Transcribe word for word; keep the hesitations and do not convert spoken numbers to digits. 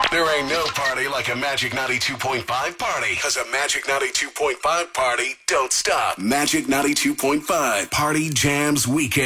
There ain't no party like a Magic ninety-two point five party, because a Magic ninety-two point five party don't stop. Magic ninety-two point five Party Jams Weekend.